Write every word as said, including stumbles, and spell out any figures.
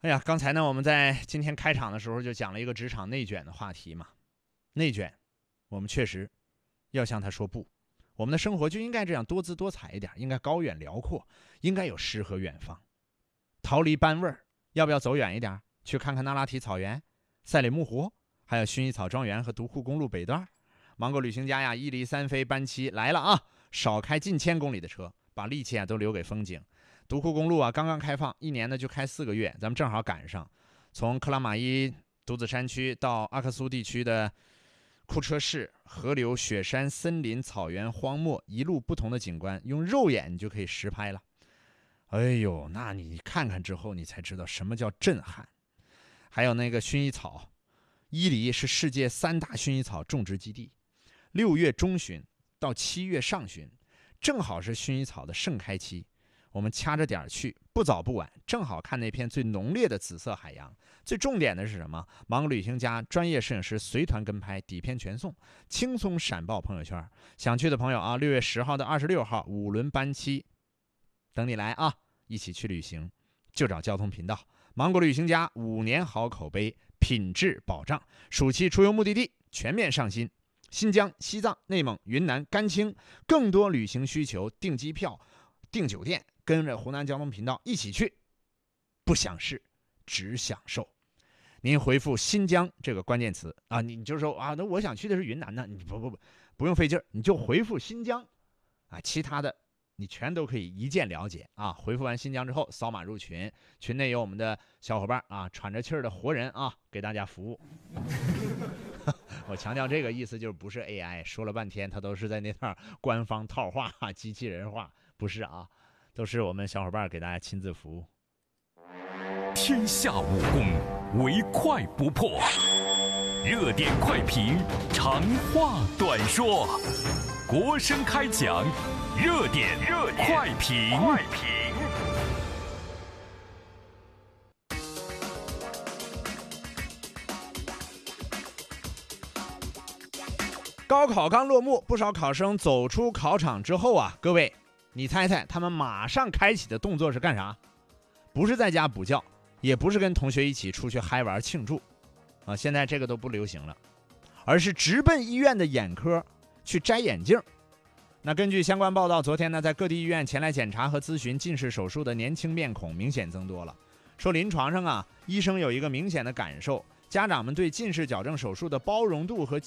哎呀，刚才呢，我们在今天开场的时候就讲了一个职场内卷的话题嘛。内卷，我们确实要向他说不。我们的生活就应该这样多姿多彩一点，应该高远辽阔，应该有诗和远方。逃离班味儿，要不要走远一点，去看看那拉提草原、赛里木湖，还有薰衣草庄园和独库公路北段？芒果旅行家呀，一离三飞班期来了啊！少开近千公里的车，把力气啊都留给风景。独库公路啊刚刚开放，一年呢就开四个月，咱们正好赶上。从克拉玛依独子山区到阿克苏地区的库车市、河流、雪山、森林、草原、荒漠，一路不同的景观，用肉眼你就可以实拍了。哎呦，那你看看之后，你才知道什么叫震撼。还有那个薰衣草，伊犁是世界三大薰衣草种植基地，六月中旬到七月上旬，正好是薰衣草的盛开期。我们掐着点去，不早不晚，正好看那片最浓烈的紫色海洋。最重点的是什么？芒果旅行家专业摄影师随团跟拍，底片全送，轻松闪爆朋友圈。想去的朋友啊，六月十号到二十六号五轮班期，等你来啊！一起去旅行，就找交通频道。芒果旅行家五年好口碑，品质保障。暑期出游目的地全面上新，新疆、西藏、内蒙、云南、甘青，更多旅行需求，订机票、订酒店。跟着湖南交通频道一起去，不想试，只享受。您回复新疆这个关键词啊，你就说啊，那我想去的是云南呢，你不不不不用费劲儿，你就回复新疆啊，其他的你全都可以一键了解啊。回复完新疆之后，扫码入群，群内有我们的小伙伴啊，喘着气儿的活人啊，给大家服务。我强调这个意思就是不是 A I， 说了半天它都是在那套官方套话、机器人话，不是啊。都是我们小伙伴给大家亲自服务。 天下武功，唯快不破。热点快评，长话短说。国声开讲，热点热点快评。快评。 高考刚落幕，不少考生走出考场之后啊，各位。你猜猜他们马上开启的动作是干啥？不是在家补觉，也不是跟同学一起出去嗨玩庆祝啊，现在这个都不流行了，而是直奔医院的眼科去摘眼镜。那根据相关报道，昨天呢，在各地医院前来检查和咨询近视手术的年轻面孔明显增多了。说临床上啊，医生有一个明显的感受，家长们对近视矫正手术的包容度和